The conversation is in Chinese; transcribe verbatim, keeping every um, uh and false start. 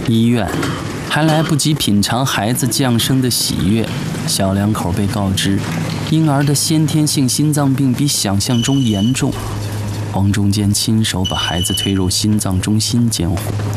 医院还来不及品尝孩子降生的喜悦，小两口被告知婴儿的先天性心脏病比想象中严重。黄忠坚亲手把孩子推入心脏中心监护，